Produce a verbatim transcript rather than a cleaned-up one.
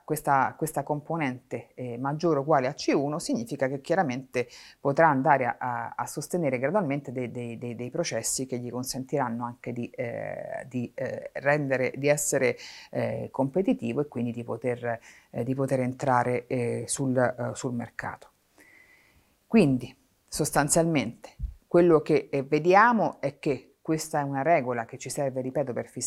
questa, questa componente eh, maggiore o uguale a C uno significa che chiaramente potrà andare a, a, a sostenere gradualmente dei, dei, dei, dei processi che gli consentiranno anche di, eh, di eh, rendere, di essere eh, competitivo e quindi di poter, eh, di poter entrare eh, sul, eh, sul mercato. Quindi sostanzialmente quello che eh, vediamo è che questa è una regola che ci serve, ripeto, per fissare